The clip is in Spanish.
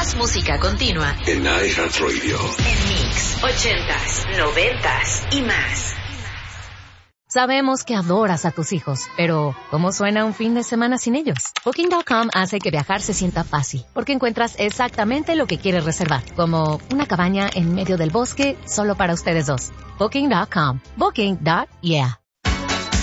Más música continua en iHeartRadio. En Mix 80s, 90s y más. Sabemos que adoras a tus hijos, pero ¿cómo suena un fin de semana sin ellos? Booking.com hace que viajar se sienta fácil, porque encuentras exactamente lo que quieres reservar, como una cabaña en medio del bosque solo para ustedes dos. Booking.com. Booking.yeah.